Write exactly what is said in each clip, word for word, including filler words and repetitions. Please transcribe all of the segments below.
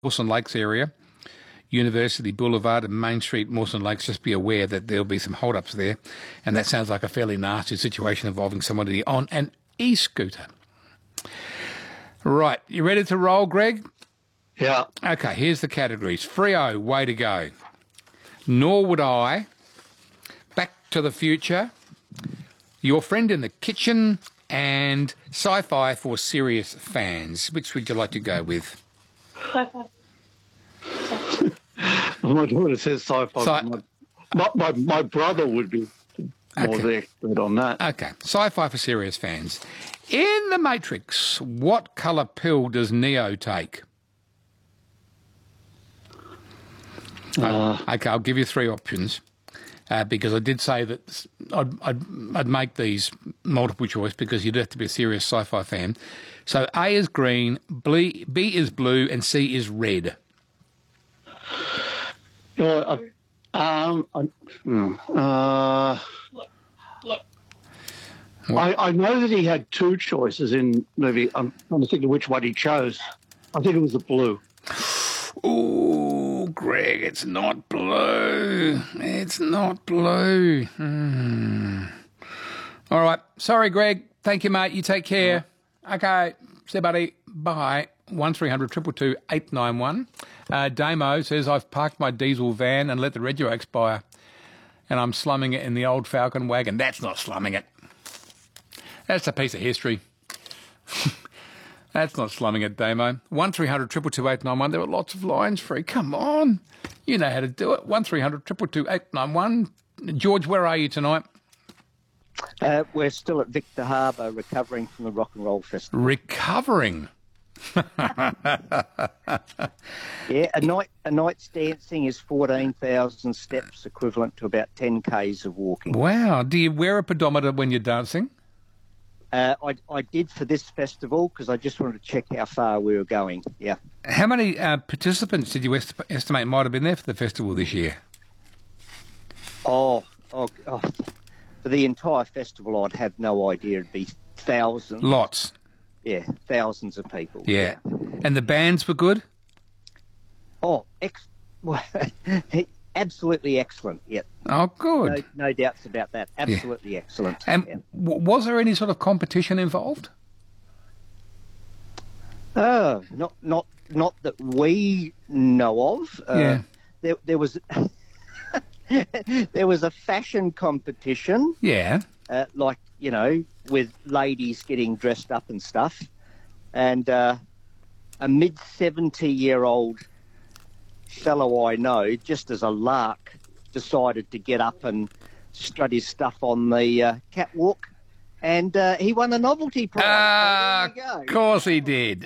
Mawson Lakes area, University Boulevard and Main Street, Mawson Lakes. Just be aware that there'll be some hold-ups there, and that sounds like a fairly nasty situation involving somebody on an e-scooter. Right, you ready to roll, Greg? Yeah. Okay, here's the categories. Freo, way to go. Nor Would I. Back to the Future. Your Friend in the Kitchen. And Sci-Fi for Serious Fans. Which would you like to go with? Sci-fi. My daughter says sci-fi. Sci- my, my, my brother would be more Okay. the expert on that. Okay, Sci-Fi for Serious Fans. In The Matrix, what colour pill does Neo take? Uh, Okay, I'll give you three options uh, because I did say that I'd, I'd, I'd make these multiple choice because you'd have to be a serious sci-fi fan. So A is green, B, B is blue, and C is red. you know, I, um, I, hmm, uh, I, I know that he had two choices in the movie. I'm trying to think of which one he chose. I think it was the blue. Ooh, Greg, it's not blue. It's not blue. Hmm. All right. Sorry, Greg. Thank you, mate. You take care. Okay. See you, buddy. Bye. one three hundred two two two eight nine one. Uh, Damo says, I've parked my diesel van and let the rego expire, and I'm slumming it in the old Falcon wagon. That's not slumming it. That's a piece of history. That's not slumming it, Damo. one three hundred two two two eight nine one. There were lots of lines free. Come on. You know how to do it. one three hundred two two two eight nine one. George, where are you tonight? Uh, we're still at Victor Harbour recovering from the Rock and Roll Festival. Recovering. Yeah, a night a night's dancing is fourteen thousand steps, equivalent to about ten kays of walking. Wow. Do you wear a pedometer when you're dancing? Uh, I, I did for this festival because I just wanted to check how far we were going. Yeah. How many uh, participants did you est- estimate might have been there for the festival this year? Oh, oh, oh, for the entire festival, I'd have no idea. It'd be thousands. Lots. Yeah, thousands of people. Yeah. And the bands were good? Oh, ex- well, absolutely excellent. Yeah. Oh, good. No, no doubts about that. Absolutely excellent. And yeah. w- was there any sort of competition involved? Oh, not not not that we know of. Uh, Yeah. There there was there was a fashion competition, Yeah. uh, like you know, with ladies getting dressed up and stuff, and uh, a mid seventy year old fellow I know, just as a lark, decided to get up and strut his stuff on the uh, catwalk, and uh, he won a novelty prize. Ah, So there you of go. course he did.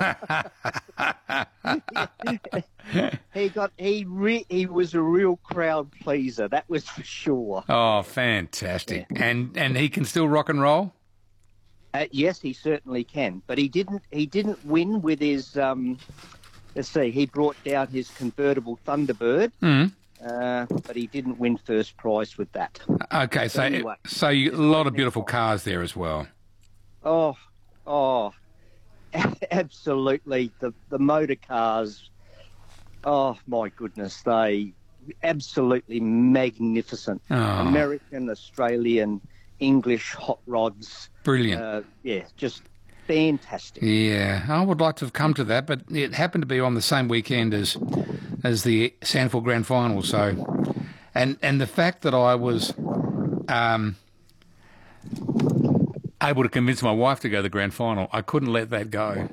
He got he re, he was a real crowd pleaser. That was for sure. Oh, fantastic. And and he can still rock and roll? Uh, yes, he certainly can. But he didn't he didn't win with his. Um, let's see. He brought down his convertible Thunderbird. Mm. Uh, but he didn't win first prize with that. Okay, so Anyway. so you, a lot of beautiful cars there as well. Oh, oh, absolutely. The the motor cars. Oh my goodness, they absolutely magnificent. Oh. American, Australian, English hot rods. Brilliant. Uh, yeah, just fantastic. Yeah, I would like to have come to that, but it happened to be on the same weekend as as the Sandford Grand Final. So, and and the fact that I was um, able to convince my wife to go to the Grand Final, I couldn't let that go.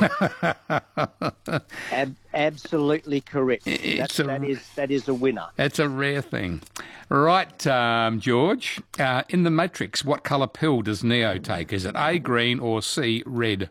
Ab- absolutely correct. It's That, a- that is that is a winner. That's a rare thing. Right, um, George, uh, in The Matrix, what colour pill does Neo take? Is it A, green, or C, red?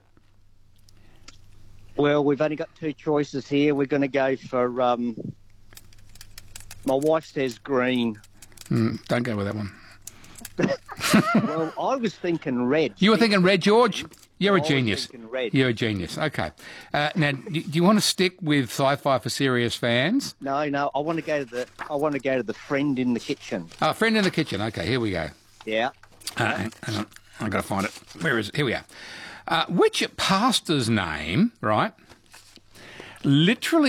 Well, we've only got two choices here. We're going to go for. Um, my wife says green. Mm, don't go with that one. Well, I was thinking red. You were thinking red, George? You're a I was genius. thinking red. You're a genius. Okay. Uh, now, do do you want to stick with sci-fi for serious fans? No, no. I want to go to the. I want to go to the friend in the kitchen. Oh, friend in the kitchen. Okay, here we go. Yeah. Uh, hang hang on. I've got to find it. Where is it? Here we are. Uh, which pastor's name, right, literally